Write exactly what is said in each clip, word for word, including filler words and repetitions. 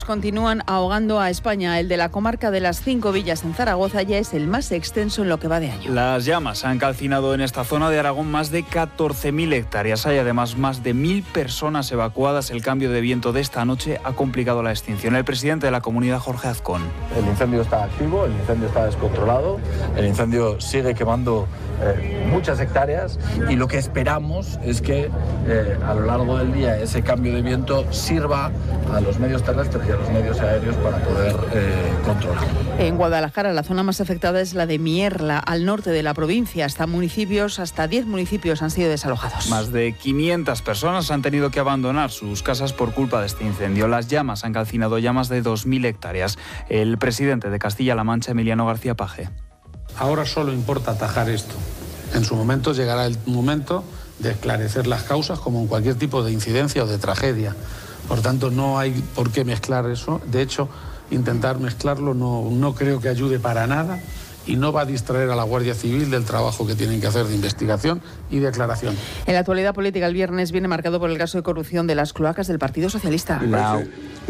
Continúan ahogando a España. El de la comarca de las Cinco Villas en Zaragoza ya es el más extenso en lo que va de año. Las llamas han calcinado en esta zona de Aragón más de catorce mil hectáreas. Hay además más de mil personas evacuadas. El cambio de viento de esta noche ha complicado la extinción. El presidente de la comunidad, Jorge Azcón. El incendio está activo, el incendio está descontrolado, el incendio sigue quemando eh, muchas hectáreas y lo que esperamos es que eh, a lo largo del día ese cambio de viento sirva a los medios terrestres y a los medios aéreos para poder eh, controlar. En Guadalajara, la zona más afectada es la de Mierla, al norte de la provincia. Hasta municipios, hasta diez municipios han sido desalojados. Más de quinientas personas han tenido que abandonar sus casas por culpa de este incendio. Las llamas han calcinado ya más de dos mil hectáreas. El presidente de Castilla-La Mancha, Emiliano García Paje. Ahora solo importa atajar esto. En su momento llegará el momento de esclarecer las causas, como en cualquier tipo de incidencia o de tragedia. Por tanto, no hay por qué mezclar eso. De hecho, intentar mezclarlo no, no creo que ayude para nada y no va a distraer a la Guardia Civil del trabajo que tienen que hacer de investigación y de aclaración. En la actualidad política, el viernes viene marcado por el caso de corrupción de las cloacas del Partido Socialista. La,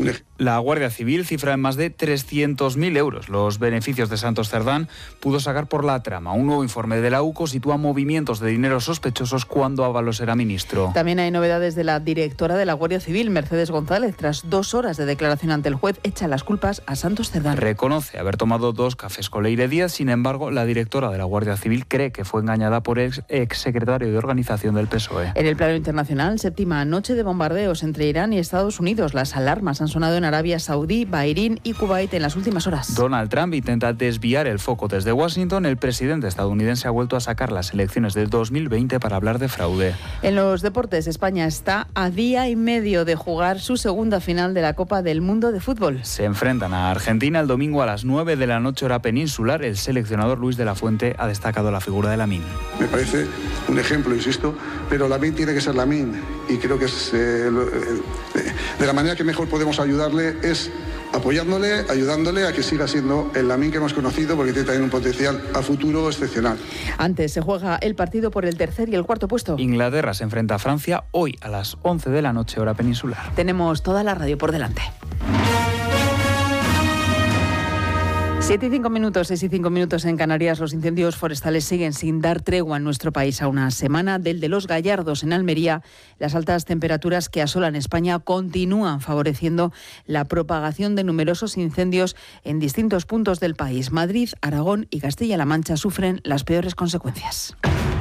la Guardia Civil cifra en más de trescientos mil euros los beneficios de Santos Cerdán pudo sacar por la trama. Un nuevo informe de la U C O sitúa movimientos de dinero sospechosos cuando Ábalos era ministro. También hay novedades de la directora de la Guardia Civil, Mercedes González. Tras dos horas de declaración ante el juez, echa las culpas a Santos Cerdán. Reconoce haber tomado dos cafés con Leire Díaz. Sin embargo, la directora de la Guardia Civil cree que fue engañada por el exsecretario de organización del P S O E. En el plano internacional, séptima noche de bombardeos entre Irán y Estados Unidos. Las alarmas han sonado en Arabia Saudí, Bahrein y Kuwait en las últimas horas. Donald Trump intenta desviar el foco desde Washington. El presidente estadounidense ha vuelto a sacar las elecciones del dos mil veinte para hablar de fraude. En los deportes, España está a día y medio de jugar su segunda final de la Copa del Mundo de Fútbol. Se enfrentan a Argentina el domingo a las nueve de la noche hora peninsular. El seleccionador Luis de la Fuente ha destacado la figura de Lamine. Me parece un ejemplo, insisto, pero Lamine tiene que ser Lamine y creo que es, eh, de la manera que mejor podemos ayudarle es apoyándole, ayudándole a que siga siendo el Lamine que hemos conocido, porque tiene también un potencial a futuro excepcional. Antes se juega el partido por el tercer y el cuarto puesto. Inglaterra se enfrenta a Francia hoy a las once de la noche hora peninsular. Tenemos toda la radio por delante. Siete y cinco minutos, seis y cinco minutos en Canarias. Los incendios forestales siguen sin dar tregua en nuestro país. A una semana del de los Gallardos en Almería, las altas temperaturas que asolan España continúan favoreciendo la propagación de numerosos incendios en distintos puntos del país. Madrid, Aragón y Castilla-La Mancha sufren las peores consecuencias.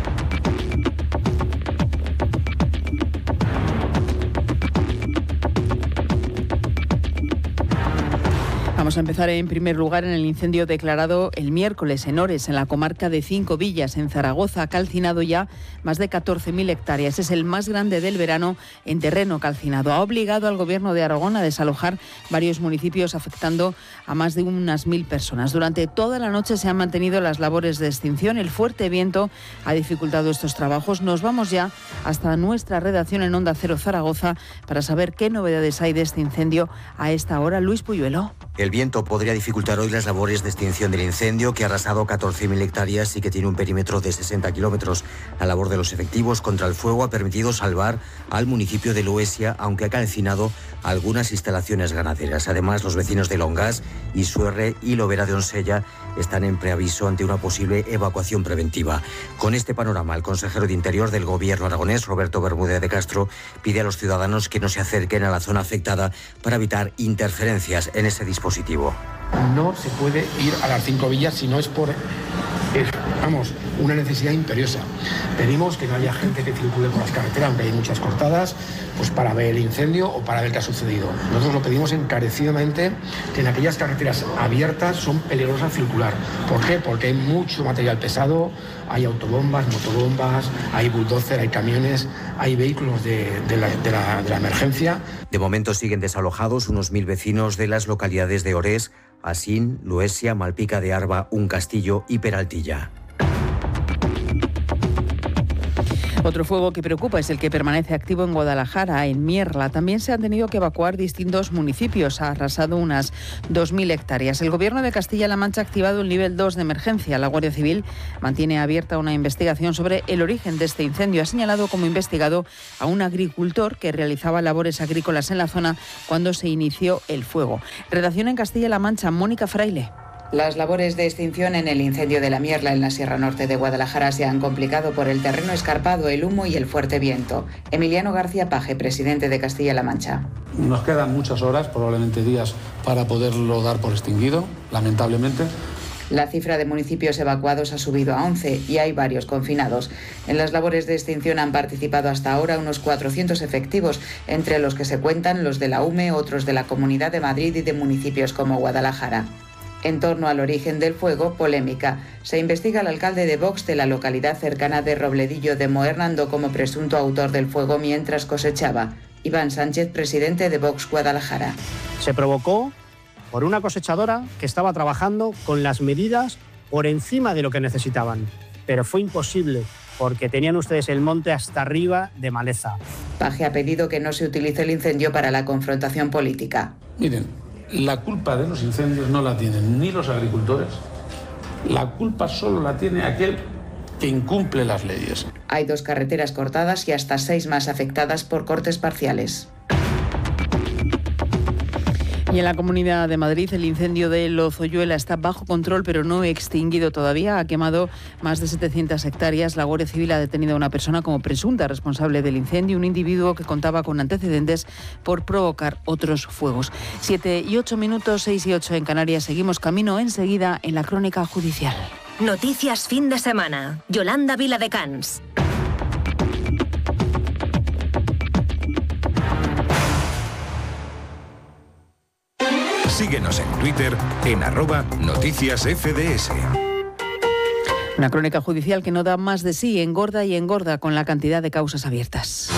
Vamos a empezar en primer lugar en el incendio declarado el miércoles en Ores, en la comarca de Cinco Villas, en Zaragoza. Ha calcinado ya más de catorce mil hectáreas. Es el más grande del verano en terreno calcinado. Ha obligado al Gobierno de Aragón a desalojar varios municipios, afectando a más de unas mil personas. Durante toda la noche se han mantenido las labores de extinción. El fuerte viento ha dificultado estos trabajos. Nos vamos ya hasta nuestra redacción en Onda Cero Zaragoza para saber qué novedades hay de este incendio a esta hora. Luis Puyuelo. El viento podría dificultar hoy las labores de extinción del incendio, que ha arrasado catorce mil hectáreas y que tiene un perímetro de sesenta kilómetros. La labor de los efectivos contra el fuego ha permitido salvar al municipio de Luesia, aunque ha calcinado algunas instalaciones ganaderas. Además, los vecinos de Longás, Isuerre y Lobera de Onsella están en preaviso ante una posible evacuación preventiva. Con este panorama, el consejero de Interior del Gobierno aragonés, Roberto Bermúdez de Castro, pide a los ciudadanos que no se acerquen a la zona afectada para evitar interferencias en ese dispositivo. No se puede ir a las Cinco Villas si no es por, es, vamos, una necesidad imperiosa. Pedimos que no haya gente que circule por las carreteras, aunque hay muchas cortadas, pues para ver el incendio o para ver qué ha sucedido. Nosotros lo pedimos encarecidamente, que en aquellas carreteras abiertas son peligrosas circular. ¿Por qué? Porque hay mucho material pesado, hay autobombas, motobombas, hay bulldozer, hay camiones, hay vehículos de, de, la, de, la, de la emergencia. De momento siguen desalojados unos mil vecinos de las localidades de Ores, Asín, Luesia, Malpica de Arba, Un Castillo y Peraltilla. Otro fuego que preocupa es el que permanece activo en Guadalajara, en Mierla. También se han tenido que evacuar distintos municipios. Ha arrasado unas dos mil hectáreas. El Gobierno de Castilla-La Mancha ha activado el nivel dos de emergencia. La Guardia Civil mantiene abierta una investigación sobre el origen de este incendio. Ha señalado como investigado a un agricultor que realizaba labores agrícolas en la zona cuando se inició el fuego. Redacción en Castilla-La Mancha, Mónica Fraile. Las labores de extinción en el incendio de la Mierla en la Sierra Norte de Guadalajara se han complicado por el terreno escarpado, el humo y el fuerte viento. Emiliano García Paje, presidente de Castilla-La Mancha. Nos quedan muchas horas, probablemente días, para poderlo dar por extinguido, lamentablemente. La cifra de municipios evacuados ha subido a once y hay varios confinados. En las labores de extinción han participado hasta ahora unos cuatrocientos efectivos, entre los que se cuentan los de la U M E, otros de la Comunidad de Madrid y de municipios como Guadalajara. En torno al origen del fuego, polémica. Se investiga al alcalde de Vox de la localidad cercana de Robledillo de Moernando como presunto autor del fuego mientras cosechaba. Iván Sánchez, presidente de Vox Guadalajara. Se provocó por una cosechadora que estaba trabajando con las medidas por encima de lo que necesitaban. Pero fue imposible porque tenían ustedes el monte hasta arriba de maleza. Paje ha pedido que no se utilice el incendio para la confrontación política. Miren, la culpa de los incendios no la tienen ni los agricultores, la culpa solo la tiene aquel que incumple las leyes. Hay dos carreteras cortadas y hasta seis más afectadas por cortes parciales. Y en la Comunidad de Madrid el incendio de Lozoyuela está bajo control pero no extinguido todavía. Ha quemado más de setecientas hectáreas. La Guardia Civil ha detenido a una persona como presunta responsable del incendio, un individuo que contaba con antecedentes por provocar otros fuegos. Siete y ocho minutos, seis y ocho en Canarias. Seguimos camino enseguida en la crónica judicial. Noticias fin de semana. Yolanda Viladecans. Síguenos en Twitter en arroba noticias F D S. Una crónica judicial que no da más de sí, engorda y engorda con la cantidad de causas abiertas.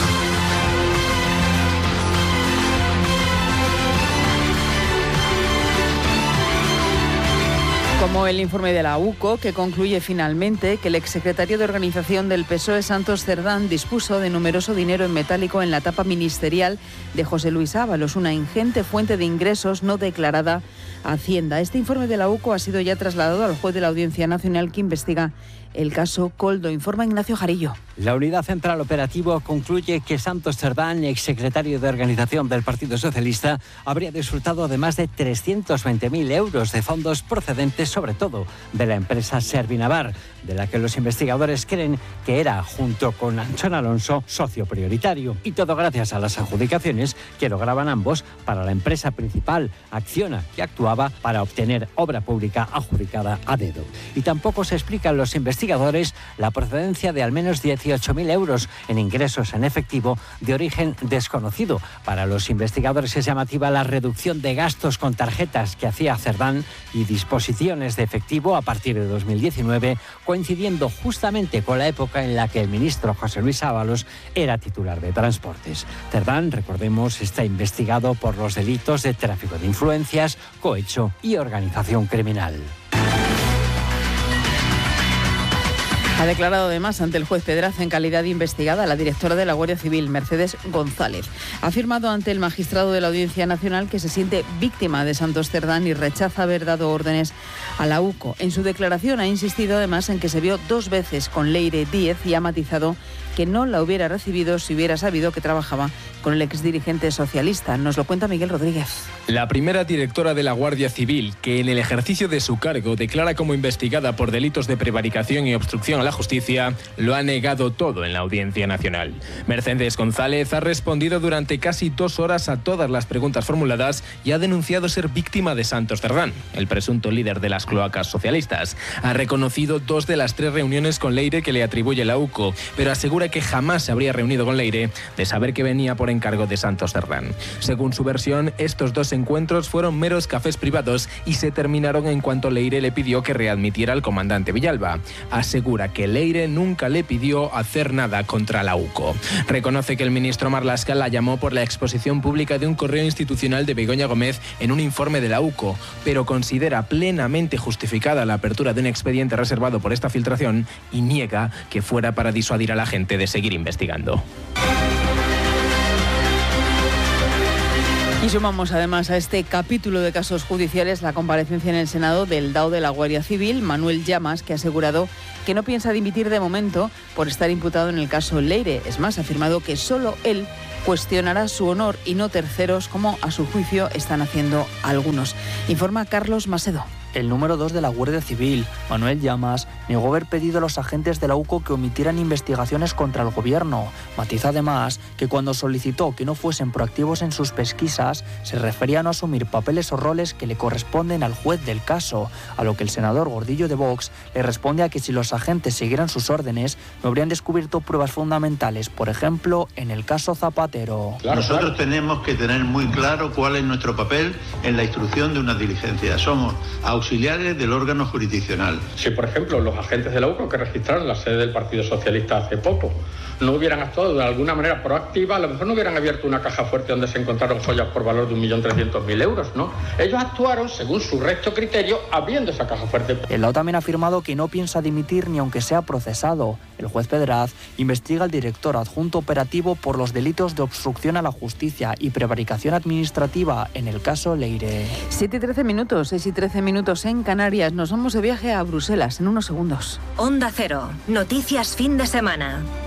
Como el informe de la U C O, que concluye finalmente que el exsecretario de Organización del P S O E, Santos Cerdán, dispuso de numeroso dinero en metálico en la tapa ministerial de José Luis Ábalos, una ingente fuente de ingresos no declarada a Hacienda. Este informe de la U C O ha sido ya trasladado al juez de la Audiencia Nacional que investiga el caso Coldo. Informa Ignacio Jarillo. La Unidad Central Operativo concluye que Santos Cerdán, exsecretario de Organización del Partido Socialista, habría disfrutado de más de trescientos veinte mil euros de fondos procedentes sobre todo de la empresa Servinavar, de la que los investigadores creen que era, junto con Anchón Alonso, socio prioritario. Y todo gracias a las adjudicaciones que lograban ambos para la empresa principal, Acciona, que actuaba para obtener obra pública adjudicada a dedo. Y tampoco se explican los investigadores la procedencia de al menos dieciocho mil euros en ingresos en efectivo de origen desconocido. Para los investigadores es llamativa la reducción de gastos con tarjetas que hacía Cerdán y disposiciones de efectivo a partir de dos mil diecinueve, coincidiendo justamente con la época en la que el ministro José Luis Ábalos era titular de Transportes. Cerdán, recordemos, está investigado por los delitos de tráfico de influencias, cohecho y organización criminal. Ha declarado además ante el juez Pedraza en calidad de investigada la directora de la Guardia Civil, Mercedes González. Ha afirmado ante el magistrado de la Audiencia Nacional que se siente víctima de Santos Cerdán y rechaza haber dado órdenes a la U C O. En su declaración ha insistido además en que se vio dos veces con Leire Díez y ha matizado que no la hubiera recibido si hubiera sabido que trabajaba con el exdirigente socialista. Nos lo cuenta Miguel Rodríguez. La primera directora de la Guardia Civil, que en el ejercicio de su cargo declara como investigada por delitos de prevaricación y obstrucción a la justicia, lo ha negado todo en la Audiencia Nacional. Mercedes González ha respondido durante casi dos horas a todas las preguntas formuladas y ha denunciado ser víctima de Santos Cerdán, el presunto líder de las cloacas socialistas. Ha reconocido dos de las tres reuniones con Leire que le atribuye la U C O, pero asegura que jamás se habría reunido con Leire de saber que venía por encargo de Santos Cerdán. Según su versión, estos dos encuentros fueron meros cafés privados y se terminaron en cuanto Leire le pidió que readmitiera al comandante Villalba. Asegura que Leire nunca le pidió hacer nada contra la U C O. Reconoce que el ministro Marlaska la llamó por la exposición pública de un correo institucional de Begoña Gómez en un informe de la U C O, pero considera plenamente justificada la apertura de un expediente reservado por esta filtración y niega que fuera para disuadir a la gente promete de seguir investigando. Y sumamos además a este capítulo de casos judiciales la comparecencia en el Senado del D A O de la Guardia Civil, Manuel Llamas, que ha asegurado que no piensa dimitir de momento por estar imputado en el caso Leire. Es más, ha afirmado que solo él cuestionará su honor y no terceros, como a su juicio están haciendo algunos. Informa Carlos Macedo. El número dos de la Guardia Civil, Manuel Llamas, negó haber pedido a los agentes de la U C O que omitieran investigaciones contra el gobierno. Matiza además que cuando solicitó que no fuesen proactivos en sus pesquisas, se refería a no asumir papeles o roles que le corresponden al juez del caso, a lo que el senador Gordillo de Vox le responde a que si los agentes siguieran sus órdenes, no habrían descubierto pruebas fundamentales, por ejemplo, en el caso Zapatero. Nosotros tenemos que tener muy claro cuál es nuestro papel en la instrucción de una diligencia. Somos auxiliares del órgano jurisdiccional. Si, por ejemplo, los agentes de la U C O que registraron la sede del Partido Socialista hace poco no hubieran actuado de alguna manera proactiva, a lo mejor no hubieran abierto una caja fuerte donde se encontraron joyas por valor de un millón trescientos mil euros, ¿no? Ellos actuaron según su recto criterio abriendo esa caja fuerte. El D A O también ha afirmado que no piensa dimitir ni aunque sea procesado. El juez Pedraz investiga al director adjunto operativo por los delitos de obstrucción a la justicia y prevaricación administrativa en el caso Leire. siete y trece minutos, seis y trece minutos en Canarias. Nos vamos de viaje a Bruselas en unos segundos. Onda Cero. Noticias fin de semana.